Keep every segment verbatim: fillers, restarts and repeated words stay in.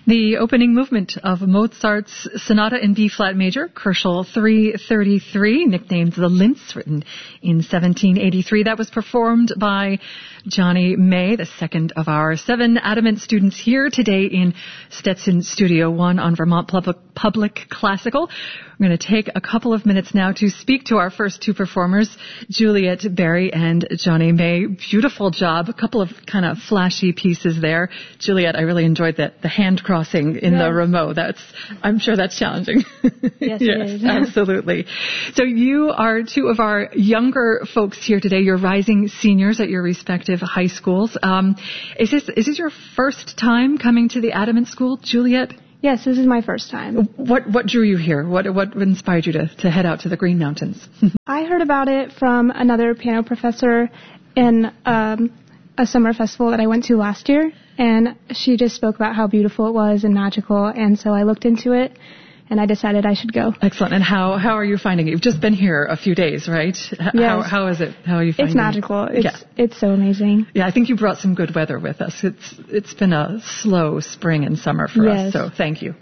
The opening movement of Mozart's Sonata in B-flat major, Koelschel three thirty-three, nicknamed the Linz, written in seventeen eighty-three. That was performed by Johnny May, the second of our seven Adamant students here today in Stetson Studio One on Vermont Public, Public Classical. We're going to take a couple of minutes now to speak to our first two performers, Juliet Berry and Johnny May. Beautiful job. A couple of kind of flashy pieces there. Juliet, I really enjoyed the, the hand crossing in yes. the Rameau. That's, I'm sure that's challenging. Yes, yes, it is. Absolutely. So you are two of our younger folks here today. You're rising seniors at your respective high schools. Um, is this, is this your first time coming to the Adamant School, Juliet? Yes, this is my first time. What what drew you here? What what inspired you to, to head out to the Green Mountains? I heard about it from another piano professor in um, a summer festival that I went to last year, and she just spoke about how beautiful it was and magical, and so I looked into it, and I decided I should go. Excellent. And how, how are you finding it? You've just been here a few days, right? H- yes. How how is it? How are you finding it? It's magical. It's yeah. it's so amazing. Yeah, I think you brought some good weather with us. It's it's been a slow spring and summer for yes. us, so thank you.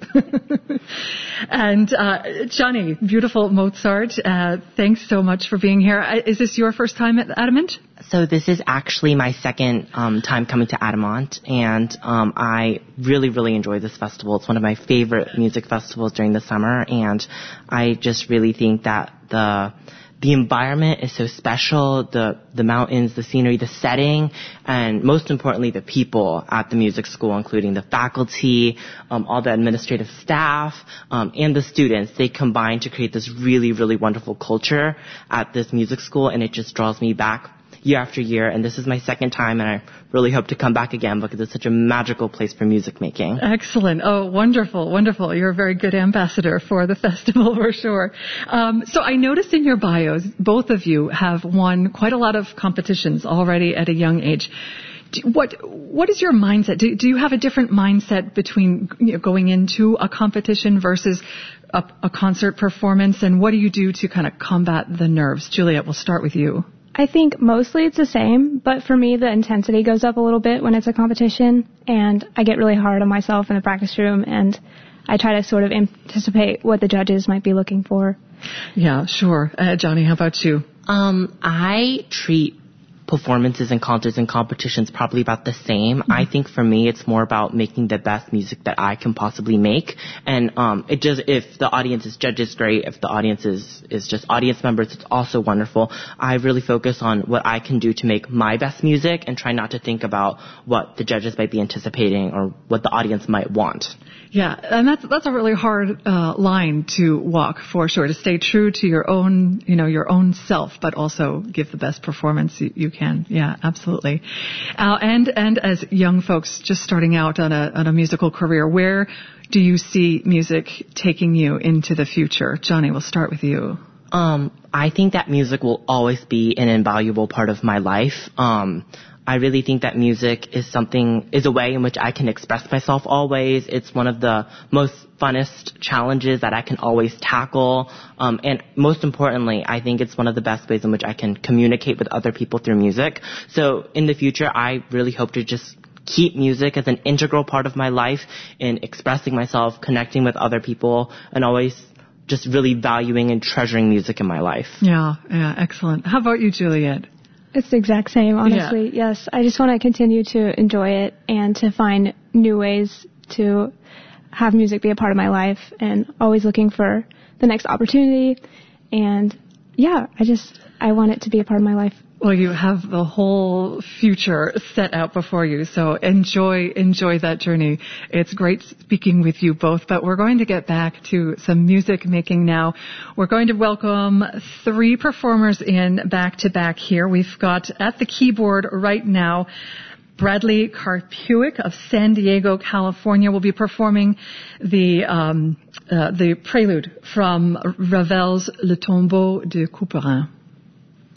And uh, Johnny, beautiful Mozart. Uh, thanks so much for being here. Is this your first time at Adamant? So this is actually my second um, time coming to Adamant, and um, I really, really enjoy this festival. It's one of my favorite music festivals during the summer, and I just really think that the the environment is so special, the the mountains, the scenery, the setting, and most importantly, the people at the music school, including the faculty, um, all the administrative staff, um, and the students. They combine to create this really, really wonderful culture at this music school, and it just draws me back year after year, and this is my second time, and I really hope to come back again because it's such a magical place for music making. Excellent. Oh, wonderful, wonderful. You're a very good ambassador for the festival, for sure. Um, so I noticed in your bios, both of you have won quite a lot of competitions already at a young age. Do, what What is your mindset? Do, do you have a different mindset between you know, going into a competition versus a, a concert performance, and what do you do to kind of combat the nerves? Juliet, we'll start with you. I think mostly it's the same, but for me, the intensity goes up a little bit when it's a competition, and I get really hard on myself in the practice room, and I try to sort of anticipate what the judges might be looking for. Yeah, sure. Uh, Johnny, how about you? Um, I treat performances and concerts and competitions probably about the same. Mm-hmm. I think for me, it's more about making the best music that I can possibly make. And um, it just, if the audience is judges, great. If the audience is, is just audience members, it's also wonderful. I really focus on what I can do to make my best music and try not to think about what the judges might be anticipating or what the audience might want. Yeah, and that's that's a really hard uh, line to walk, for sure, to stay true to your own, you know, your own self, but also give the best performance you, you can. Yeah, absolutely. Uh, and and as young folks just starting out on a on a musical career, where do you see music taking you into the future? Johnny, we'll start with you. Um, I think that music will always be an invaluable part of my life. Um, I really think that music is something, is a way in which I can express myself always. It's one of the most funnest challenges that I can always tackle. Um, and most importantly, I think it's one of the best ways in which I can communicate with other people through music. So in the future, I really hope to just keep music as an integral part of my life in expressing myself, connecting with other people, and always just really valuing and treasuring music in my life. Yeah, yeah, excellent. How about you, Juliet? It's the exact same, honestly. Yeah. Yes, I just want to continue to enjoy it and to find new ways to have music be a part of my life, and always looking for the next opportunity. And yeah, I just, I want it to be a part of my life. Well, you have the whole future set out before you, so enjoy, enjoy that journey. It's great speaking with you both, but we're going to get back to some music making now. We're going to welcome three performers in back to back here. We've got at the keyboard right now Bradley Karpuik of San Diego, California, will be performing the um, uh, the prelude from Ravel's Le Tombeau de Couperin.